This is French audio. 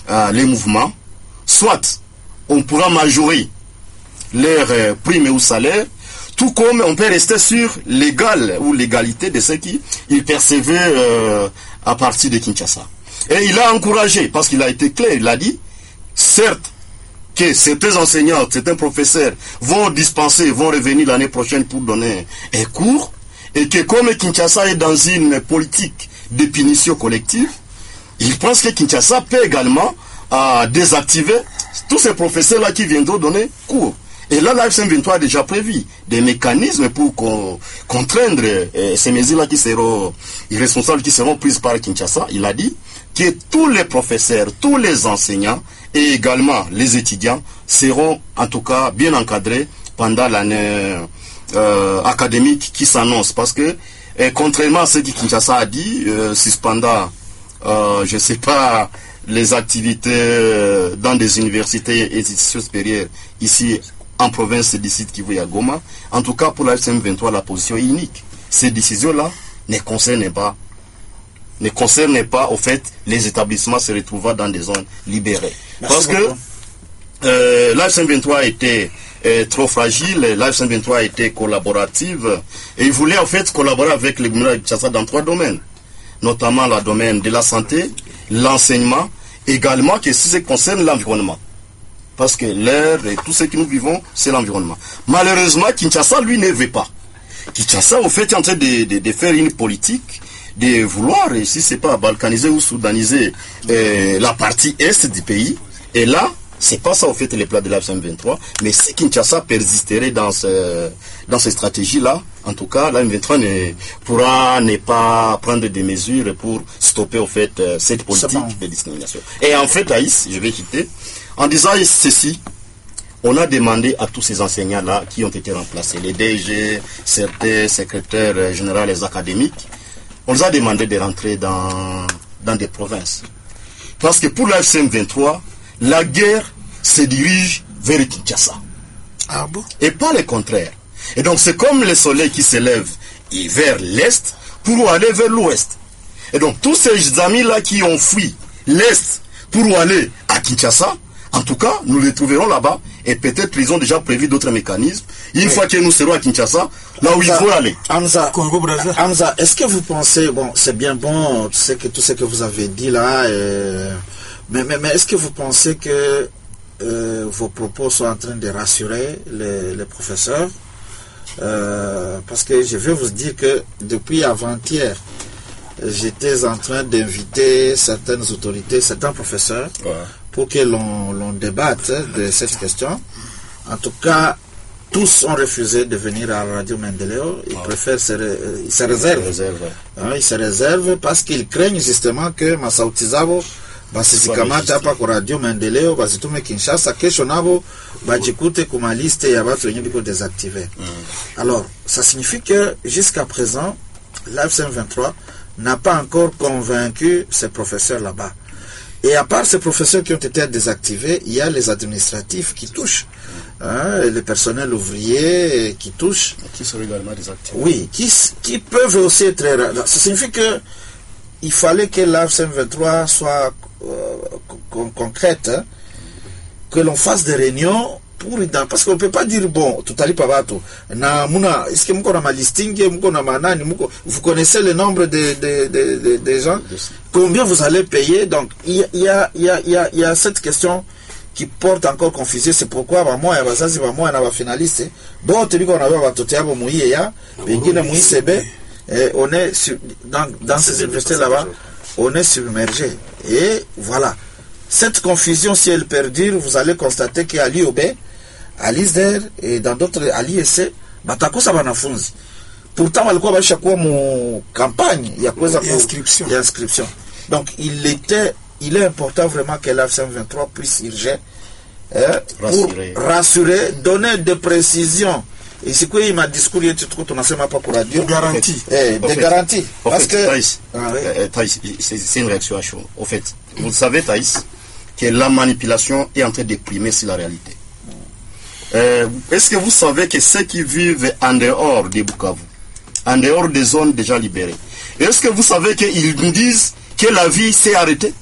les mouvements, soit on pourra majorer leurs primes ou salaires, tout comme on peut rester sur l'égal ou l'égalité de ce qu'ils percevaient à partir de Kinshasa. Et il a encouragé, parce qu'il a été clair, il a dit, certes, que certains enseignants, certains professeurs vont dispenser, vont revenir l'année prochaine pour donner un cours, et que comme Kinshasa est dans une politique de punition collective, il pense que Kinshasa peut également désactiver tous ces professeurs-là qui viendront donner cours. Et là, l'AFC M23 a déjà prévu des mécanismes pour contraindre ces mesures-là qui seront irresponsables, qui seront prises par Kinshasa. Il a dit que tous les professeurs, tous les enseignants et également les étudiants seront en tout cas bien encadrés pendant l'année académique qui s'annonce. Parce que, contrairement à ce que Kinshasa a dit, suspendant, je ne sais pas, les activités dans des universités et institutions supérieures ici en province d'ici Kivu et à Goma. En tout cas, pour la FM23, la position est unique. Ces décisions-là ne concernent pas, au fait, les établissements se retrouvant dans des zones libérées. Parce que la FM23 était trop fragile, la FM23 était collaborative, et il voulait, en fait, collaborer avec le gouvernement de Kinshasa dans 3 domaines. Notamment le domaine de la santé, l'enseignement, également que si ça concerne l'environnement. Parce que l'air et tout ce que nous vivons, c'est l'environnement. Malheureusement, Kinshasa, lui, ne veut pas. Kinshasa, au fait, est en train de faire une politique, de vouloir, et si c'est pas balkaniser ou soudaniser la partie est du pays. Et là, c'est pas ça, au fait, les plans de la M23. Mais si Kinshasa persisterait dans ces stratégies-là, en tout cas, la M23 pourra ne pas prendre des mesures pour stopper, au fait, cette politique de discrimination. Et en fait, Aïs, je vais quitter. En disant ceci, on a demandé à tous ces enseignants-là qui ont été remplacés, les DG, certains secrétaires généraux, les académiques, on les a demandé de rentrer dans des provinces. Parce que pour la FM23, la guerre se dirige vers Kinshasa. Ah bon? Et pas le contraire. Et donc c'est comme le soleil qui s'élève vers l'est pour aller vers l'ouest. Et donc tous ces amis-là qui ont fui l'est pour aller à Kinshasa, en tout cas, nous les trouverons là-bas et peut-être ils ont déjà prévu d'autres mécanismes. Une fois que nous serons à Kinshasa, là où il faut aller. Hamza, est-ce que vous pensez, bon, c'est bien bon, tout ce que vous avez dit là, mais est-ce que vous pensez que vos propos sont en train de rassurer les professeurs? Parce que je vais vous dire que depuis avant-hier, j'étais en train d'inviter certaines autorités, certains professeurs, pour que l'on débatte de cette question. En tout cas, tous ont refusé de venir à Radio Mendeleo. Ils préfèrent ils se réservent parce qu'ils craignent justement que Masautizabo basizikamata hapa kwa Radio Mendeleo bazitume Kinshasa kesho nabo bajikute kuma liste ya watu wenye biko désactivé. Alors, ça signifie que jusqu'à présent, l'AFC M23 n'a pas encore convaincu ces professeurs là-bas. Et à part ces professeurs qui ont été désactivés, il y a les administratifs qui touchent. Le personnel ouvrier qui touche. Qui sont également désactivés. Oui, qui peuvent aussi être... Ça signifie que il fallait que l'AFC M23 soit concrète, que l'on fasse des réunions parce qu'on ne peut pas dire, bon, tout à l'heure, est-ce que vous avez listing, vous connaissez le nombre de gens, combien vous allez payer, donc il y a cette question qui porte encore confusion. C'est pourquoi moi on a finaliste bon on est dans ces universités là-bas, on est submergé. Et voilà, cette confusion, si elle perdure, vous allez constater qu'à l'IOB, à l'ISDER et dans d'autres, à l'ISC, batakosa banafunzi. Pourtant, walikuwa baisha kuwa mu campagne, il y a inscription. Donc, il est important vraiment que l'AFC M23 puisse urger, pour rassurer, donner des précisions. Et c'est quoi, il m'a discours, on n'a pas pour radio. Garantie. Des garanties. Parce que. Thaïs, c'est une réaction à chaud. Au fait, vous savez, Thaïs, que la manipulation est en train de primer sur la réalité. Est-ce que vous savez que ceux qui vivent en dehors de Bukavu, en dehors des zones déjà libérées, est-ce que vous savez qu'ils nous disent que la vie s'est arrêtée?